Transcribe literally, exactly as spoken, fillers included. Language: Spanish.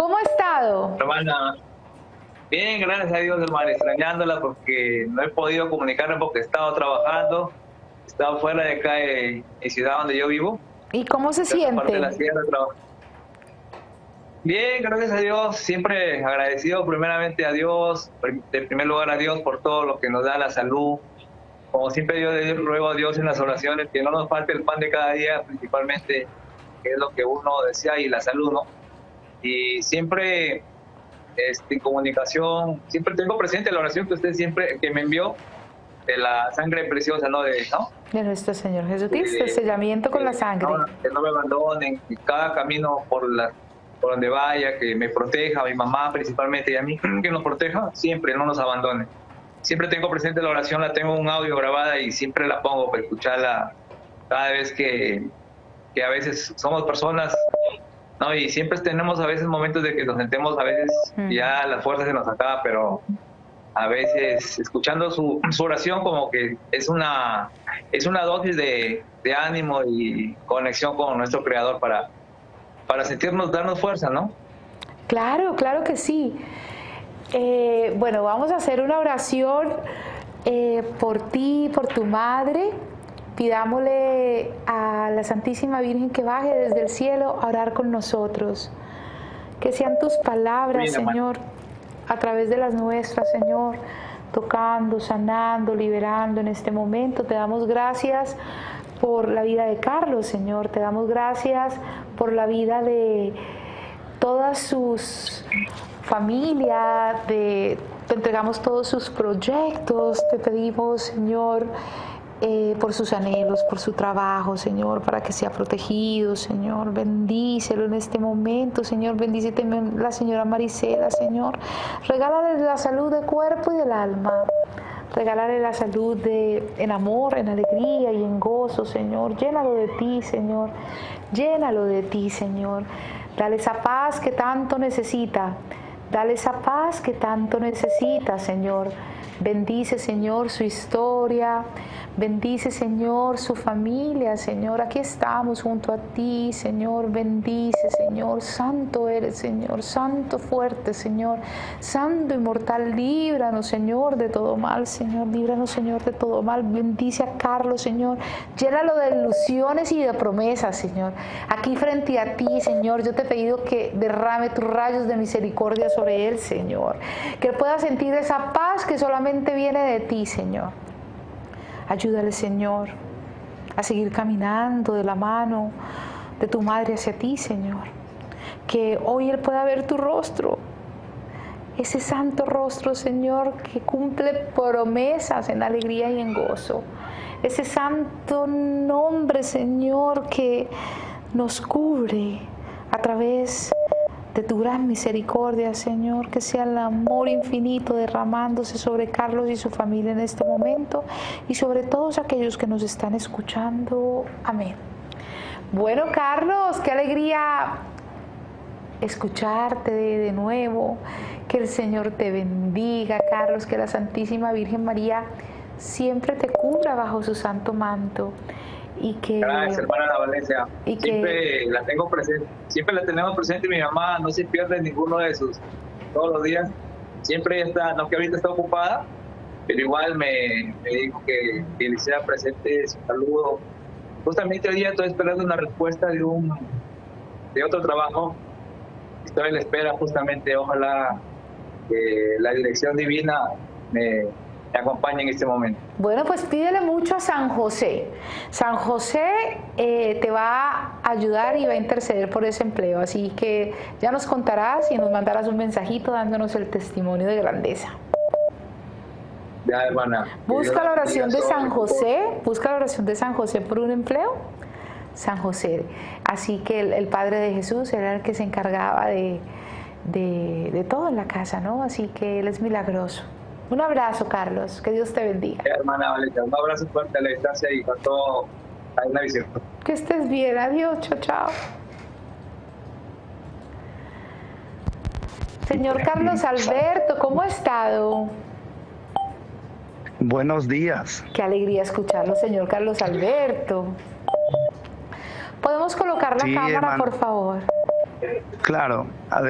¿Cómo ha estado? Hermana, bien, gracias a Dios, hermana, extrañándola porque no he podido comunicarme porque he estado trabajando, he estado fuera de acá de mi ciudad donde yo vivo, ¿Y cómo se en esta parte de la siente? sierra. Trabajo. Bien, gracias a Dios, siempre agradecido primeramente a Dios, de primer lugar a Dios por todo lo que nos da la salud. Como siempre yo le ruego a Dios en las oraciones que no nos falte el pan de cada día, principalmente, que es lo que uno desea, y la salud, ¿no? Y siempre este, en comunicación, siempre tengo presente la oración que usted siempre, que me envió, de la sangre preciosa, ¿no? De, ¿no? De nuestro Señor Jesucristo, el De, sellamiento con la de, sangre. no, que no me abandonen, que cada camino por, la, por donde vaya, que me proteja, a mi mamá principalmente y a mí, que nos proteja, siempre, no nos abandone. Siempre tengo presente la oración, la tengo en un audio grabada y siempre la pongo para escucharla cada vez que, que a veces somos personas, ¿no? Y siempre tenemos a veces momentos de que nos sentemos, a veces Mm. ya la fuerza se nos acaba, pero a veces escuchando su, su oración como que es una, es una dosis de, de ánimo y conexión con nuestro Creador para, para sentirnos, darnos fuerza, ¿no? Claro, claro que sí. Eh, bueno, vamos a hacer una oración eh, por ti, por tu madre. Pidámosle a la Santísima Virgen que baje desde el cielo a orar con nosotros. Que sean tus palabras, Bien, hermano. Señor, a través de las nuestras, Señor, tocando, sanando, liberando en este momento. Te damos gracias por la vida de Carlos, Señor. Te damos gracias por la vida de todas sus familias, de, te entregamos todos sus proyectos. Te pedimos, Señor, Eh, por sus anhelos, por su trabajo, Señor, para que sea protegido, Señor. Bendícelo en este momento, Señor. Bendícete la señora Marisela, Señor. Regálale la salud del cuerpo y del alma. Regálale la salud de, en amor, en alegría y en gozo, Señor. Llénalo de ti, Señor. Llénalo de ti, Señor. Dale esa paz que tanto necesita. Dale esa paz que tanto necesita, Señor. Bendice, Señor, su historia. Bendice, Señor, su familia, Señor. Aquí estamos junto a ti, Señor. Bendice, Señor. Santo eres, Señor. Santo fuerte, Señor. Santo inmortal, líbranos, Señor, de todo mal, Señor. Líbranos, Señor, de todo mal. Bendice a Carlos, Señor. Llénalo de ilusiones y de promesas, Señor. Aquí frente a ti, Señor, yo te he pedido que derrame tus rayos de misericordia sobre él, Señor. Que él pueda sentir esa paz que solamente viene de ti, Señor. Ayúdale, Señor, a seguir caminando de la mano de tu madre hacia ti, Señor. Que hoy él pueda ver tu rostro, ese santo rostro, Señor, que cumple promesas en alegría y en gozo. Ese santo nombre, Señor, que nos cubre a través de tu gran misericordia, Señor. Que sea el amor infinito derramándose sobre Carlos y su familia en este momento y sobre todos aquellos que nos están escuchando. Amén. Bueno, Carlos, qué alegría escucharte de, de nuevo. Que el Señor te bendiga, Carlos. Que la Santísima Virgen María siempre te cubra bajo su santo manto. Y que, Gracias, hermana Ana Valencia. Y siempre que, la tengo presente, siempre la tenemos presente. Mi mamá no se pierde ninguno de sus, todos los días. Siempre está, no que ahorita está ocupada, pero igual me, me dijo que, que le hiciera presente su saludo. Justamente hoy día estoy esperando una respuesta de un de otro trabajo. Estoy en la espera justamente, ojalá que la dirección divina me, me acompañe en este momento. Bueno, pues pídele mucho a San José. San José eh, te va a ayudar y va a interceder por ese empleo. Así que ya nos contarás y nos mandarás un mensajito dándonos el testimonio de grandeza. Ya, hermana. Busca la oración de San José, busca la oración de San José por un empleo. San José. Así que el, el Padre de Jesús era el que se encargaba de, de, de todo en la casa, ¿no? Así que él es milagroso. Un abrazo, Carlos. Que Dios te bendiga. Ya, hermana Valencia, un abrazo fuerte a la distancia y con todo a una visión. Que estés bien. Adiós. Chao, chao. Señor Carlos Alberto, ¿cómo ha estado? Buenos días. Qué alegría escucharlo, señor Carlos Alberto. ¿Podemos colocar la Sí, cámara, hermano. por favor? Claro.